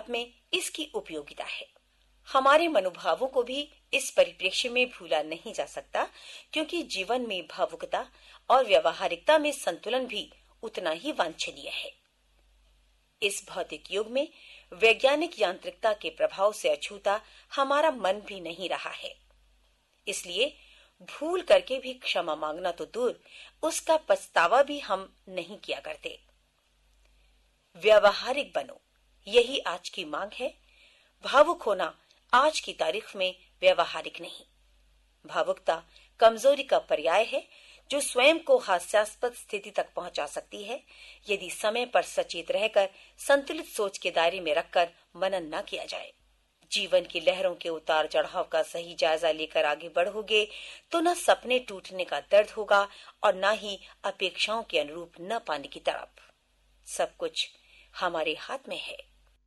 संदर्भ में इसकी उपयोगिता है। हमारे मनोभावों को भी इस परिप्रेक्ष्य में भूला नहीं जा सकता, क्योंकि जीवन में भावुकता और व्यवहारिकता में संतुलन भी उतना ही वांछनीय है। इस भौतिक युग में वैज्ञानिक यांत्रिकता के प्रभाव से अछूता हमारा मन भी नहीं रहा है। इसलिए भूल करके भी क्षमा मांगना तो दूर, उसका पछतावा भी हम नहीं किया करते। व्यवहारिक बनो, यही आज की मांग है। भावुक होना आज की तारीख में व्यवहारिक नहीं। भावुकता कमजोरी का पर्याय है, जो स्वयं को हास्यास्पद स्थिति तक पहुंचा सकती है यदि समय पर सचेत रहकर संतुलित सोच के दायरे में रखकर मनन न किया जाए। जीवन की लहरों के उतार चढ़ाव का सही जायजा लेकर आगे बढ़ोगे तो न सपने टूटने का दर्द होगा और न ही अपेक्षाओं के अनुरूप न पाने की तड़प। सब कुछ हमारे हाथ में है।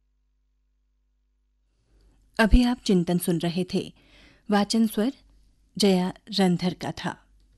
अभी आप चिंतन सुन रहे थे। वाचन स्वर जया रंधर का था।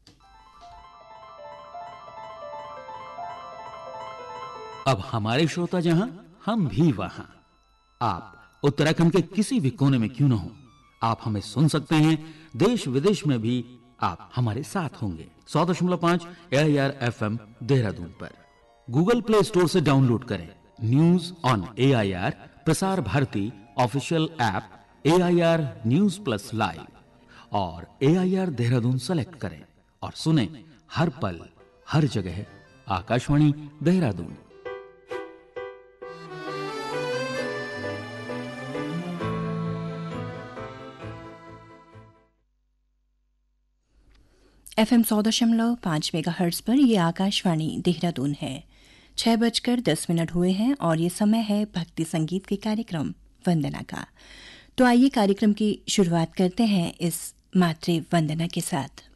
अब हमारे श्रोता जहां, हम भी वहां। आप उत्तराखंड के किसी भी कोने में क्यों न हो, आप हमें सुन सकते हैं। देश विदेश में भी आप हमारे साथ होंगे। 100.5 AIR FM देहरादून पर गूगल प्ले स्टोर से डाउनलोड करें news on AIR Prasar Bharati official app AIR news plus live और AIR देहरादून सेलेक्ट करें और सुने हर पल हर जगह आकाशवाणी देहरादून। FM 100.5 मेगाहर्ट्ज पर यह आकाशवाणी देहरादून है। 6:10 हुए हैं और ये समय है भक्ति संगीत के कार्यक्रम वंदना का। तो आइए कार्यक्रम की शुरुआत करते हैं इस मातृ वंदना के साथ।